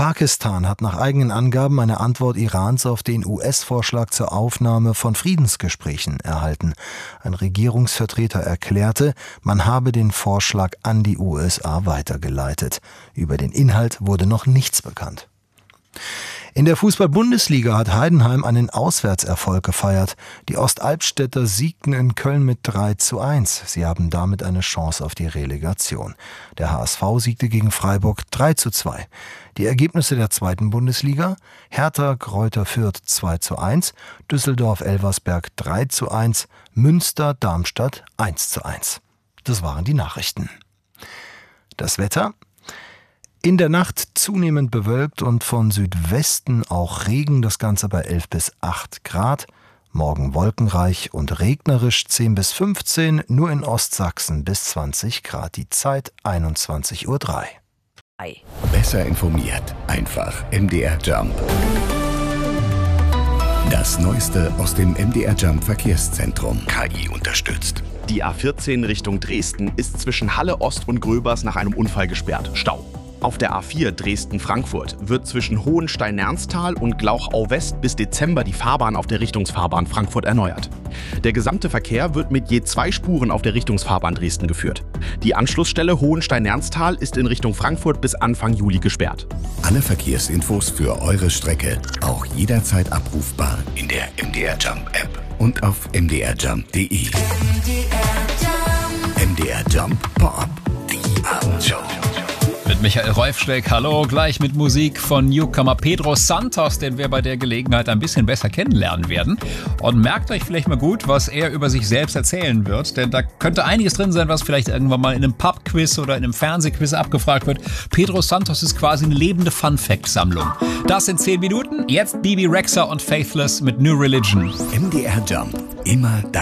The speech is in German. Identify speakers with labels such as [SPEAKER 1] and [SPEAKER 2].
[SPEAKER 1] Pakistan hat nach eigenen Angaben eine Antwort Irans auf den US-Vorschlag zur Aufnahme von Friedensgesprächen erhalten. Ein Regierungsvertreter erklärte, man habe den Vorschlag an die USA weitergeleitet. Über den Inhalt wurde noch nichts bekannt. In der Fußball-Bundesliga hat Heidenheim einen Auswärtserfolg gefeiert. Die Ostalbstädter siegten in Köln mit 3:1. Sie haben damit eine Chance auf die Relegation. Der HSV siegte gegen Freiburg 3:2. Die Ergebnisse der zweiten Bundesliga: Hertha Greuther Fürth 2:1, Düsseldorf-Elversberg 3:1, Münster-Darmstadt 1:1. Das waren die Nachrichten. Das Wetter: In der Nacht zunehmend bewölkt und von Südwesten auch Regen, das Ganze bei 11 bis 8 Grad. Morgen wolkenreich und regnerisch 10 bis 15, nur in Ostsachsen bis 20 Grad. Die Zeit 21:03 Uhr.
[SPEAKER 2] Besser informiert, einfach MDR Jump. Das Neueste aus dem MDR Jump Verkehrszentrum. KI unterstützt.
[SPEAKER 3] Die A14 Richtung Dresden ist zwischen Halle Ost und Gröbers nach einem Unfall gesperrt. Stau. Auf der A4 Dresden-Frankfurt wird zwischen Hohenstein-Ernsthal und Glauchau-West bis Dezember die Fahrbahn auf der Richtungsfahrbahn Frankfurt erneuert. Der gesamte Verkehr wird mit je 2 Spuren auf der Richtungsfahrbahn Dresden geführt. Die Anschlussstelle Hohenstein-Ernsthal ist in Richtung Frankfurt bis Anfang Juli gesperrt.
[SPEAKER 2] Alle Verkehrsinfos für eure Strecke auch jederzeit abrufbar in der MDR Jump App und auf mdrjump.de. MDR Jump Pop-Up, die Abendshow.
[SPEAKER 4] Mit Michael Reufschleck, hallo, gleich mit Musik von Newcomer Pedro Santos, den wir bei der Gelegenheit ein bisschen besser kennenlernen werden. Und merkt euch vielleicht mal gut, was er über sich selbst erzählen wird, denn da könnte einiges drin sein, was vielleicht irgendwann mal in einem Pub-Quiz oder in einem Fernsehquiz abgefragt wird. Pedro Santos ist quasi eine lebende Fun-Fact-Sammlung. Das in 10 Minuten, jetzt Bibi Rexha und Faithless mit New Religion.
[SPEAKER 2] MDR Jump, immer da.